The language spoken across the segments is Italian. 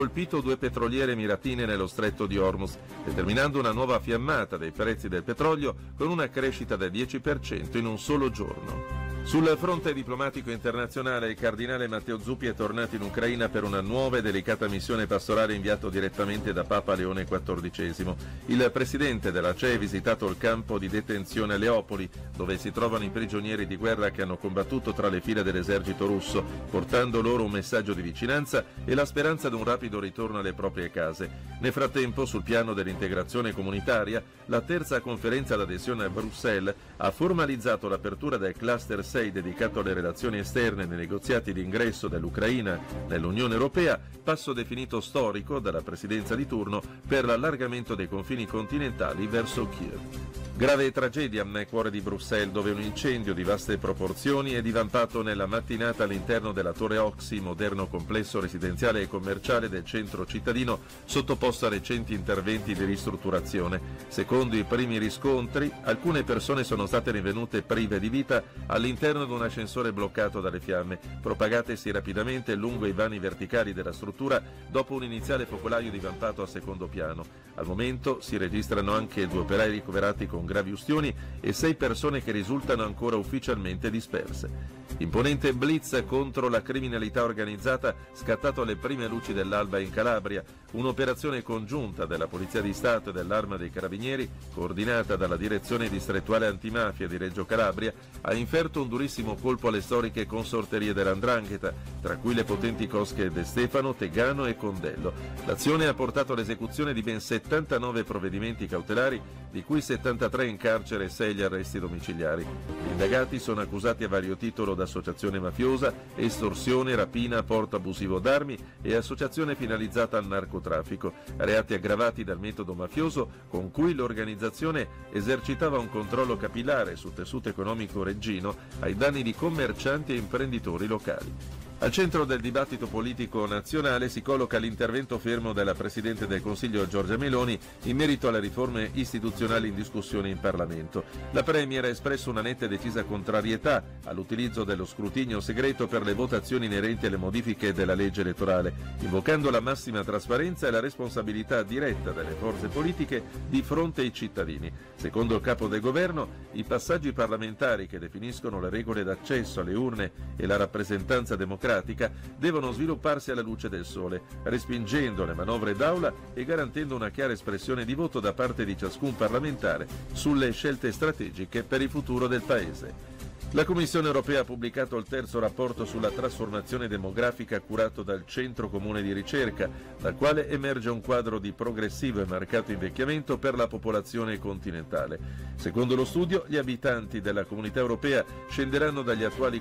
colpito 2 petroliere emiratine nello stretto di Hormuz, determinando una nuova fiammata dei prezzi del petrolio con una crescita del 10% in un solo giorno. Sul fronte diplomatico internazionale, il cardinale Matteo Zuppi è tornato in Ucraina per una nuova e delicata missione pastorale inviato direttamente da Papa Leone XIV. Il presidente della CEE ha visitato il campo di detenzione a Leopoli, dove si trovano i prigionieri di guerra che hanno combattuto tra le file dell'esercito russo, portando loro un messaggio di vicinanza e la speranza di un rapido ritorno alle proprie case. Nel frattempo, sul piano dell'integrazione comunitaria, la terza conferenza d'adesione a Bruxelles ha formalizzato l'apertura del cluster 6 dedicato alle relazioni esterne nei negoziati di ingresso dell'Ucraina nell'Unione Europea, passo definito storico dalla presidenza di turno per l'allargamento dei confini continentali verso Kiev. Grave tragedia nel cuore di Bruxelles, dove un incendio di vaste proporzioni è divampato nella mattinata all'interno della Torre Oxy, moderno complesso residenziale e commerciale del centro cittadino, sottoposto a recenti interventi di ristrutturazione. Secondo i primi riscontri, alcune persone sono state rinvenute prive di vita all'interno di un ascensore bloccato dalle fiamme, propagatesi rapidamente lungo i vani verticali della struttura dopo un iniziale focolaio divampato a secondo piano. Al momento si registrano anche 2 operai ricoverati con gravi ustioni e 6 persone che risultano ancora ufficialmente disperse. Imponente blitz contro la criminalità organizzata scattato alle prime luci dell'alba in Calabria, un'operazione congiunta della Polizia di Stato e dell'Arma dei Carabinieri, coordinata dalla Direzione Distrettuale Antimafia di Reggio Calabria, ha inferto un durissimo colpo alle storiche consorterie dell''Ndrangheta, tra cui le potenti cosche De Stefano, Tegano e Condello. L'azione ha portato all'esecuzione di ben 79 provvedimenti cautelari, di cui 73 in carcere e 6 gli arresti domiciliari. Gli indagati sono accusati a vario titolo d'associazione mafiosa, estorsione, rapina, porto abusivo d'armi e associazione finalizzata al narcotraffico, reati aggravati dal metodo mafioso con cui l'organizzazione esercitava un controllo capillare sul tessuto economico reggino ai danni di commercianti e imprenditori locali. Al centro del dibattito politico nazionale si colloca l'intervento fermo della Presidente del Consiglio Giorgia Meloni in merito alle riforme istituzionali in discussione in Parlamento. La Premier ha espresso una netta e decisa contrarietà all'utilizzo dello scrutinio segreto per le votazioni inerenti alle modifiche della legge elettorale, invocando la massima trasparenza e la responsabilità diretta delle forze politiche di fronte ai cittadini. Secondo il capo del governo, i passaggi parlamentari che definiscono le regole d'accesso alle urne e la rappresentanza democratica devono svilupparsi alla luce del sole, respingendo le manovre d'aula e garantendo una chiara espressione di voto da parte di ciascun parlamentare sulle scelte strategiche per il futuro del Paese. La Commissione europea ha pubblicato il terzo rapporto sulla trasformazione demografica curato dal Centro Comune di Ricerca, dal quale emerge un quadro di progressivo e marcato invecchiamento per la popolazione continentale. Secondo lo studio, gli abitanti della Comunità europea scenderanno dagli attuali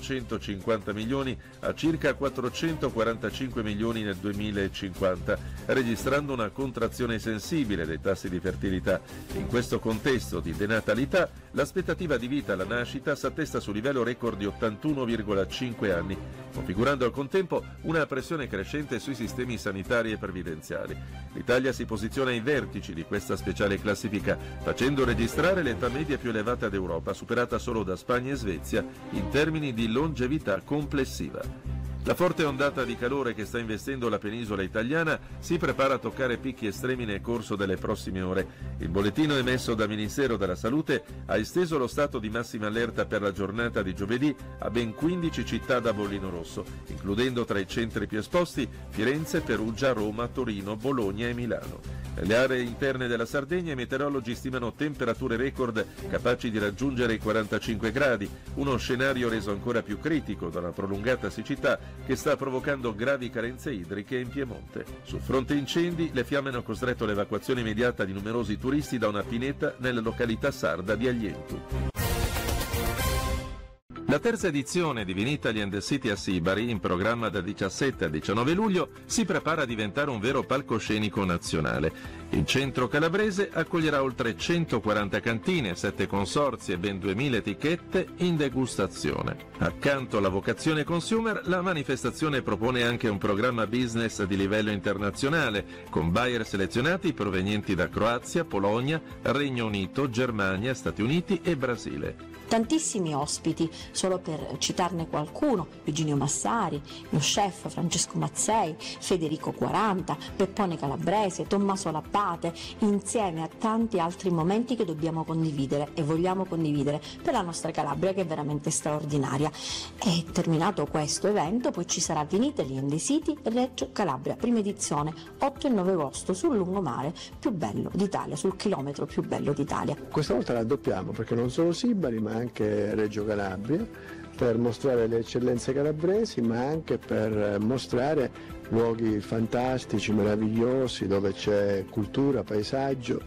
450 milioni a circa 445 milioni nel 2050, registrando una contrazione sensibile dei tassi di fertilità. In questo contesto di denatalità, l'aspettativa di vita alla nascita s'attesta su livello record di 81,5 anni, configurando al contempo una pressione crescente sui sistemi sanitari e previdenziali. L'Italia si posiziona ai vertici di questa speciale classifica, facendo registrare l'età media più elevata d'Europa, superata solo da Spagna e Svezia in termini di longevità complessiva. La forte ondata di calore che sta investendo la penisola italiana si prepara a toccare picchi estremi nel corso delle prossime ore. Il bollettino emesso dal Ministero della Salute ha esteso lo stato di massima allerta per la giornata di giovedì a ben 15 città da bollino rosso, includendo tra i centri più esposti Firenze, Perugia, Roma, Torino, Bologna e Milano. Nelle aree interne della Sardegna i meteorologi stimano temperature record capaci di raggiungere i 45 gradi, uno scenario reso ancora più critico da una prolungata siccità che sta provocando gravi carenze idriche in Piemonte. Sul fronte incendi, le fiamme hanno costretto l'evacuazione immediata di numerosi turisti da una pineta nella località sarda di Aglientu. La terza edizione di Vinitaly and the City a Sibari, in programma dal 17 al 19 luglio, si prepara a diventare un vero palcoscenico nazionale. Il centro calabrese accoglierà oltre 140 cantine, 7 consorzi e ben 2000 etichette in degustazione. Accanto alla vocazione consumer, la manifestazione propone anche un programma business di livello internazionale, con buyer selezionati provenienti da Croazia, Polonia, Regno Unito, Germania, Stati Uniti e Brasile. tantissimi ospiti, solo per citarne qualcuno: Virginio Massari, lo chef Francesco Mazzei, Federico Quaranta, Peppone Calabrese, Tommaso Labbate, insieme a tanti altri momenti che dobbiamo condividere e vogliamo condividere per la nostra Calabria, che è veramente straordinaria. E terminato questo evento poi ci sarà Vinitaly and the City Reggio Calabria, prima edizione, 8 e 9 agosto, sul lungomare più bello d'Italia, sul chilometro più bello d'Italia. Questa volta raddoppiamo, perché non solo Sibari ma anche Reggio Calabria, per mostrare le eccellenze calabresi, ma anche per mostrare luoghi fantastici, meravigliosi, dove c'è cultura, paesaggio,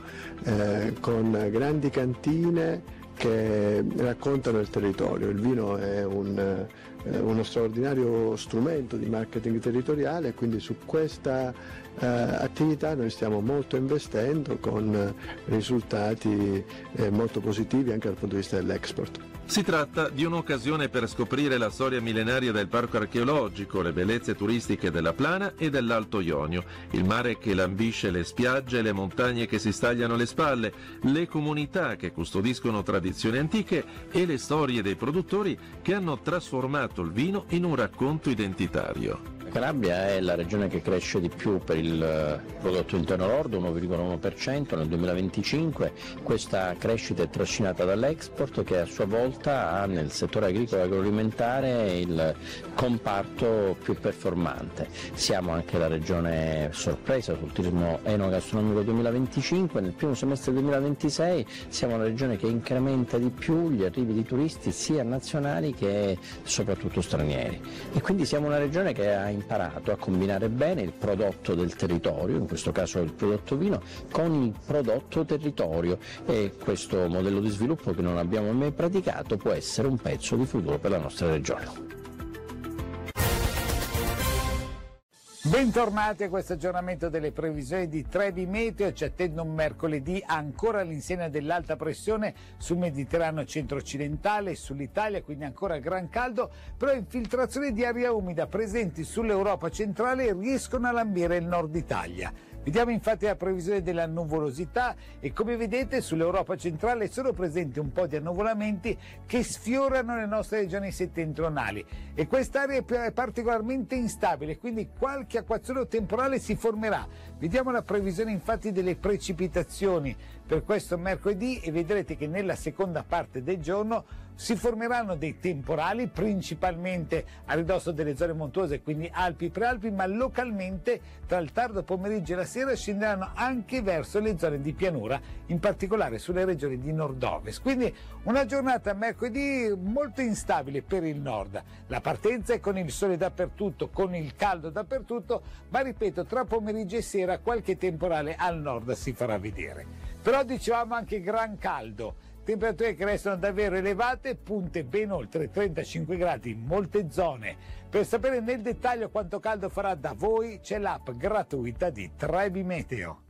con grandi cantine che raccontano il territorio. Il vino è uno straordinario strumento di marketing territoriale, quindi su questa attività noi stiamo molto investendo, con risultati molto positivi anche dal punto di vista dell'export. Si tratta di un'occasione per scoprire la storia millenaria del parco archeologico, le bellezze turistiche della Plana e dell'Alto Ionio, il mare che lambisce le spiagge e le montagne che si stagliano alle spalle, le comunità che custodiscono tradizioni antiche e le storie dei produttori che hanno trasformato il vino in un racconto identitario. Calabria è la regione che cresce di più per il prodotto interno lordo, 1,1% nel 2025. Questa crescita è trascinata dall'export, che a sua volta ha nel settore agricolo e agroalimentare il comparto più performante. Siamo anche la regione sorpresa sul turismo enogastronomico 2025. Nel primo semestre 2026 siamo la regione che incrementa di più gli arrivi di turisti, sia nazionali che soprattutto stranieri, e quindi siamo una regione che ha imparato a combinare bene il prodotto del territorio, in questo caso il prodotto vino, con il prodotto territorio, e questo modello di sviluppo, che non abbiamo mai praticato, può essere un pezzo di futuro per la nostra regione. Bentornati a questo aggiornamento delle previsioni di Trebi Meteo. Ci attende un mercoledì ancora all'insegna dell'alta pressione sul Mediterraneo centro-occidentale e sull'Italia, quindi ancora gran caldo, però infiltrazioni di aria umida presenti sull'Europa centrale riescono a lambire il nord Italia. Vediamo infatti la previsione della nuvolosità, e come vedete sull'Europa centrale sono presenti un po' di annuvolamenti che sfiorano le nostre regioni settentrionali, e quest'area è particolarmente instabile, quindi qualche acquazzone temporale si formerà. Vediamo la previsione infatti delle precipitazioni per questo mercoledì, e vedrete che nella seconda parte del giorno si formeranno dei temporali principalmente a ridosso delle zone montuose, quindi Alpi, Prealpi, ma localmente tra il tardo pomeriggio e la sera scenderanno anche verso le zone di pianura, in particolare sulle regioni di nord-ovest. Quindi una giornata mercoledì molto instabile per il nord. La partenza è con il sole dappertutto, con il caldo dappertutto, ma ripeto, tra pomeriggio e sera qualche temporale al nord si farà vedere. Però dicevamo anche gran caldo. Temperature che restano davvero elevate, punte ben oltre 35 gradi in molte zone. Per sapere nel dettaglio quanto caldo farà da voi c'è l'app gratuita di Trebi Meteo.